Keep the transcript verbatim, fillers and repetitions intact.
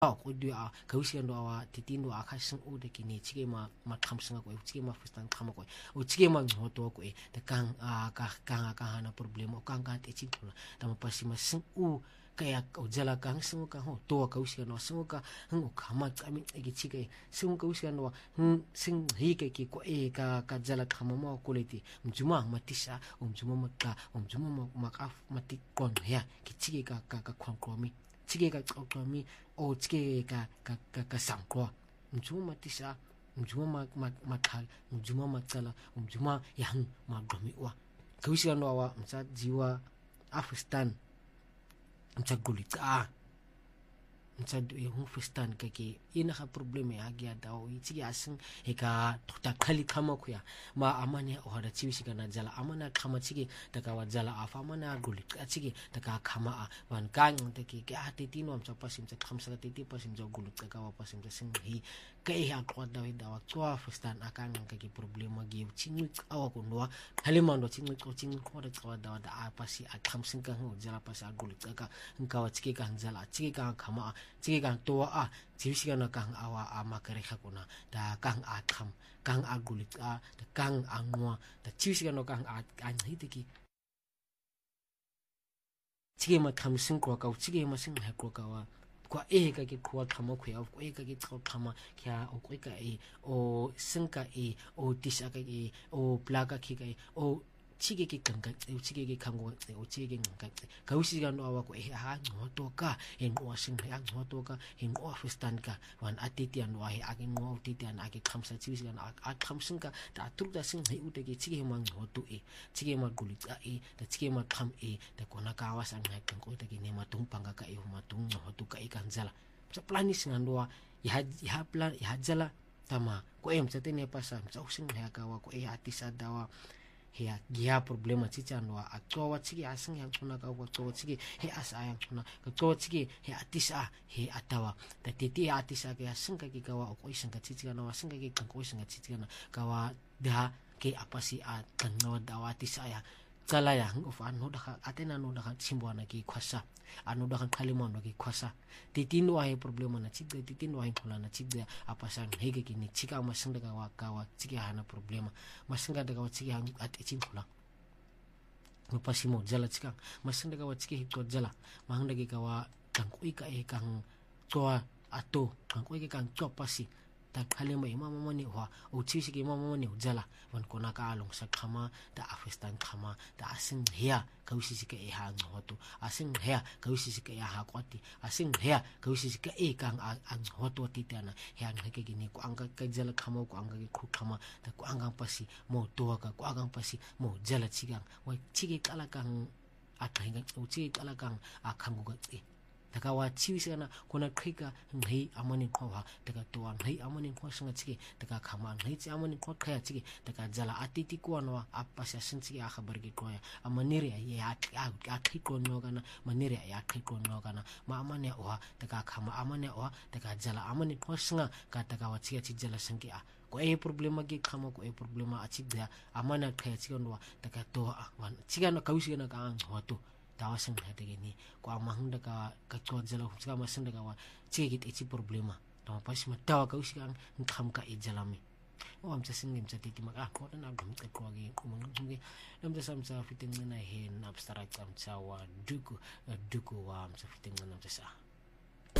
ko dia ka usia ndo awa titindo akasing o de kini chige ma ma khamsinga ko chige ma fustan khama ko o chige ma ngoto ko e de kang a ka kang ka hana problema o kang ka te chikula ta ma pasi ma sing u kaya o jala kang sing ka ho to ka usia no sing ka hang o khama chami e chige sing ka usia no sing hi ke ki ko e ka ka jala khama mo ko leti mjuma matisa o mjuma makka o mjuma makaf mati kon ya ki chige ka ka ka khon ko mi chige ka mi o chige ka ka ka ka sangkwa mjuma matisa mjuma ma ma makhal mjuma matsala mjuma yang magomi wa kausia no wa msa jiwa Afghanistan msa gulita msa yung Afghanistan ka ki ina ka problema ya gya daw chige asing e ka ta khali khama kuya ma amane o hada chiwisi kana jala amana khama chige daga wa jala afa mana gulita chige daga khama a wan kan te ki ka ati tino msa pasim sa khamsa te ti pasim ja gulita ka wa pasim sa sing hi ka e ha ko daw daw twa Afghanistan akan ka ki problema gi chingu awa ko no halimando chingu ko chingu ko da twa daw da a pasi a khamsin ka ho jala pasi a gulita ka ka wa chige ka jala chige ka khama chige ka to a chiwisi kana kang awa ama kare khakuna da kang a kham kang a gulit a da kang angwa da chiwisi kana kang a an hitiki chige ma kham sing ko ka chige ma sing ha ko ka wa kwa e ka ki kwa khama khya ko e ka ki tsaw khama kya o ko ka e o sing ka e o tisha ka e o plaga ki ka e o chige ki kanga e chige ki kango e o chige nganga ka usi ga no awa ko e ha ngoto ka e ngo sing ha ngoto ka e ngo Afghanistan ka wan atiti an wa he agi ngo titi an agi khamsa chisi ga a khamsing ka ta tur da sing he ute ki chige ma ngoto e chige ma gulit a e da chige ma kham e da kona ka wa sang ha ko ta ki ne ma tung panga ka e ma tung ngoto ka e kan jala sa planis ngandwa ya ya plan ya jala tama ko em sa tene pasa sa using ha ka wa ko e atisa dawa hea gia problema chicha no akwa chigi asing yang chuna ka wa to chigi he asa yang chuna ka to chigi he atisa he atawa ta titi atisa ke asing ka ki ka wa ko isang ka chichi na asing ka ki ka ko isang ka chichi na ka wa da ke apasi a kan no da wa atisa ya chala ya of anu da atena no da simbo na ki khwasa anu da khalima no ki khwasa titi no ai problema na chigi titi no ai khula na chigi apasa hege ki ni chika masing da wa ka wa chigi hana problema masing da ka wa chigi hang at ichin khula no pasimo jala chika masing da ka wa chigi hito jala mang da ki ka wa kang kui ka e kang toa ato kang kui ka kang pasi ta khalima imama mani wa o chisi ki imama mani jala wan kona ka along sa khama da Afghanistan khama da asing hia ka usi ka e ha ngoto asing hia ka usi ka ya ha kwati asing hia ka usi ka e kang ang hoto titana hia ngeke gini ko anga ka jala khama ko anga ki khu khama da ko anga pasi mo to ka ko anga pasi mo jala chigang wa chigi kala kang akahinga o chigi kala kang akhangu ga e daga wa chiwisi na kona krika ngai amani kwa daga to ngai amani kwa sanga chige daga khama ngai chi amani kwa khaya chige daga jala atiti kwa no apasya sinchi ya khabar gi kwa amanire ya ya khiko no kana manire ya khiko no kana ma amane wa daga khama amane wa daga jala amani kwa sanga ka daga wa chiga chi jala sangi a ko e problema gi khama ko e problema a chigda amana khaya chiga no daga to wan chiga no kausi na ka ang hoto tawasang hati gini ko amahang daga kachwa jala husga masang daga wa chigit ichi problema tama pas matawa ka usi ang kham ka ijalami o am sa singim sa titi mag ah ko na gum ka ko gi kumang ngi nam sa sam sa fiting na hen abstract am sa wa duku duku wa am sa fiting na nam sa